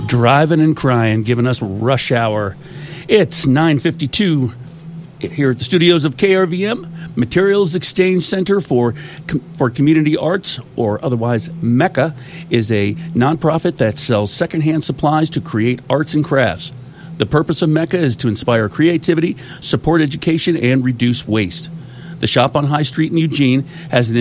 driving and crying, giving us rush hour. It's 9:52 here at the studios of KRVM, Materials Exchange Center for Community Arts, or otherwise MECCA, is a nonprofit that sells secondhand supplies to create arts and crafts. The purpose of MECCA is to inspire creativity, support education, and reduce waste. The shop on High Street in Eugene has an